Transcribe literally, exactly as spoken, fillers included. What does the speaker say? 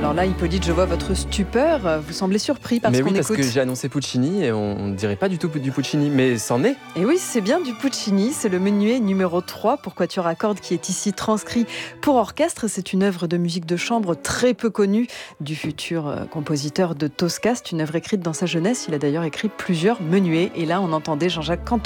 Alors là, Hippolyte, je vois votre stupeur. Vous semblez surpris par mais ce oui, qu'on parce écoute. que j'ai annoncé Puccini et on ne dirait pas du tout du Puccini, mais c'en est. Et oui, c'est bien du Puccini, c'est le menuet numéro trois pour quatuor à cordes qui est ici transcrit pour orchestre. C'est une œuvre de musique de chambre très peu connue du futur compositeur de Tosca. C'est une œuvre écrite dans sa jeunesse. Il a d'ailleurs écrit plusieurs menuets. Et là, on entendait Jean-Jacques Cantoral